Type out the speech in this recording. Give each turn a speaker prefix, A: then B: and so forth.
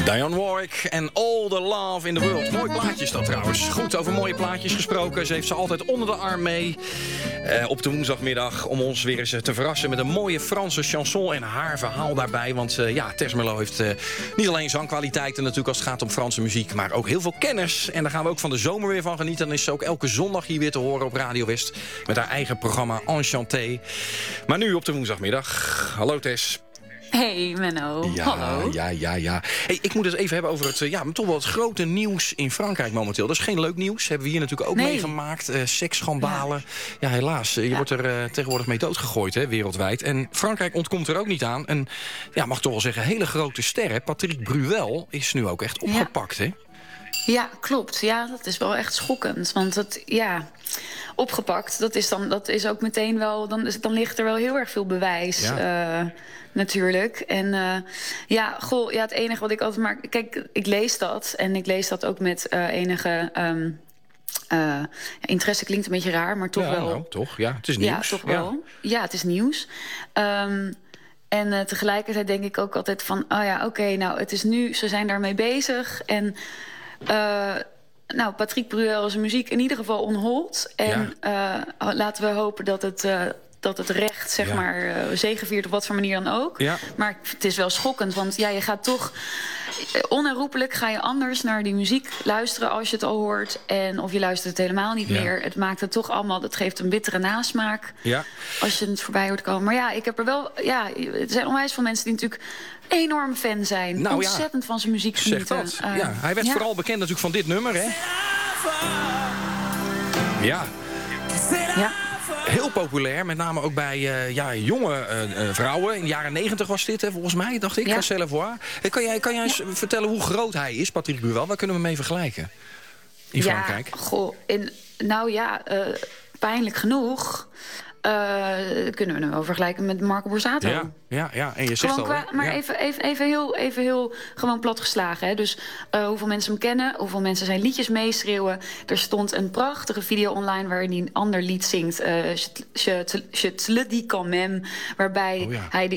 A: Dionne Warwick en All the Love in the World. Mooi plaatje is dat trouwens. Goed, over mooie plaatjes gesproken. Ze heeft ze altijd onder de arm mee. Op de woensdagmiddag om ons weer eens te verrassen met een mooie Franse chanson en haar verhaal daarbij. Want Tess Merlot heeft niet alleen zangkwaliteiten natuurlijk als het gaat om Franse muziek, maar ook heel veel kennis. En daar gaan we ook van de zomer weer van genieten. Dan is ze ook elke zondag hier weer te horen op Radio West met haar eigen programma Enchanté. Maar nu op de woensdagmiddag. Hallo Tess.
B: Hey Menno, hallo.
A: Ja. Hey, ik moet het even hebben over het, toch wel het grote nieuws in Frankrijk momenteel. Dat is geen leuk nieuws, hebben we hier natuurlijk ook meegemaakt. Seksschandalen. Ja, helaas, je wordt er tegenwoordig mee doodgegooid, hè, wereldwijd. En Frankrijk ontkomt er ook niet aan. En mag toch wel zeggen, hele grote sterren. Patrick Bruel is nu ook echt opgepakt, hè?
B: Ja, klopt. Ja, dat is wel echt schokkend. Want opgepakt, dat is ook meteen wel. Dan ligt er wel heel erg veel bewijs. Ja. Natuurlijk. En het enige wat ik altijd maar. Kijk, ik lees dat. En ik lees dat ook met enige. Interesse klinkt een beetje raar, maar toch wel. Nou,
A: toch? Ja, het is nieuws.
B: Ja, toch wel. Ja, het is nieuws. En tegelijkertijd denk ik ook altijd van, het is nu, ze zijn daarmee bezig. En Patrick Bruel is muziek in ieder geval on hold. En laten we hopen dat het recht, zeg maar, zegeviert op wat voor manier dan ook. Ja. Maar het is wel schokkend, want je gaat toch onherroepelijk ga je anders naar die muziek luisteren als je het al hoort. En of je luistert het helemaal niet meer. Het maakt het toch allemaal, dat geeft een bittere nasmaak. Ja. Als je het voorbij hoort komen. Maar ik heb er wel, er zijn onwijs veel mensen die natuurlijk enorm fan zijn. Ontzettend van zijn muziek genieten.
A: Hij werd vooral bekend natuurlijk van dit nummer, hè? Ja. Heel populair, met name ook bij jonge vrouwen. In de jaren 90 was dit, volgens mij, dacht ik. Ja. Kan jij eens vertellen hoe groot hij is, Patrick Bruel? Waar kunnen we mee vergelijken in Frankrijk?
B: Pijnlijk genoeg kunnen we hem wel vergelijken met Marco Borsato.
A: Ja, en je zegt
B: gewoon
A: al...
B: Maar even heel gewoon platgeslagen. Hè? Dus hoeveel mensen hem kennen, hoeveel mensen zijn liedjes meeschreeuwen. Er stond een prachtige video online waarin hij een ander lied zingt. Je te le dis quand même, waarbij hij